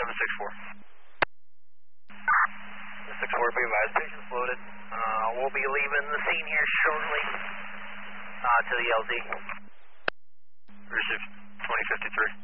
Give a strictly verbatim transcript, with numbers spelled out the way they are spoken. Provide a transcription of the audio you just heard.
seven six four. six four, be advised, patient's loaded. Uh, we'll be leaving the scene here shortly uh, to the L Z. Receive twenty fifty-three.